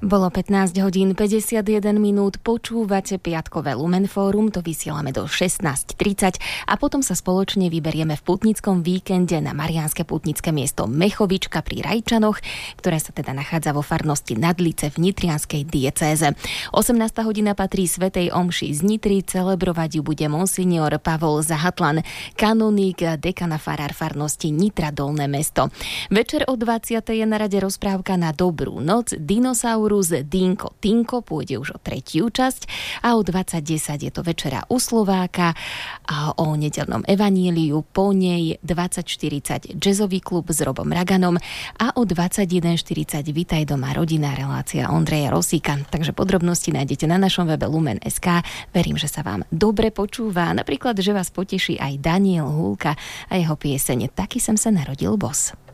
Bolo 15 hodín 51 minút, počúvate piatkové Lumen Fórum, to vysielame do 16:30 a potom sa spoločne vyberieme v pútnickom víkende na mariánske pútnické miesto Mechovička pri Rajčanoch, ktoré sa teda nachádza vo farnosti Nadlice v nitrianskej diecéze. 18. hodina patrí svätej omši z Nitry, celebrovať ju bude monsignor Pavol Zahatlan, kanoník, dekana farár farnosti Nitra Dolné Mesto. Večer o 20. je na rade rozprávka Na dobrú noc, Dinosaurus Dinko Tinko, pôjde už o tretiu časť a o 20:10 je to večera u Slováka a o nedeľnom evaníliu, po nej 20:40 jazzový klub s Robom Raganom a o 21:40 Vitaj doma rodina, relácia Ondreja Rosíka. Takže podrobnosti nájdete na našom webe Lumen.sk. Verím, že sa vám dobre počúva. Napríklad, že vás poteší aj Daniel Húlka a jeho pieseň Taký som sa narodil boss.